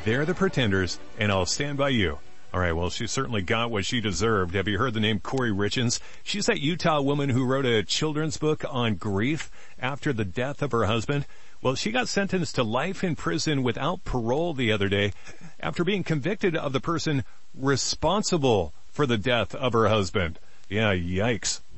They're the Pretenders, and I'll stand by you. All right, well, she certainly got what she deserved. Have you heard the name Corey Richins? She's that Utah woman who wrote a children's book on grief after the death of her husband. Well, she got sentenced to life in prison without parole the other day after being convicted of the person responsible for the death of her husband. Yeah, yikes.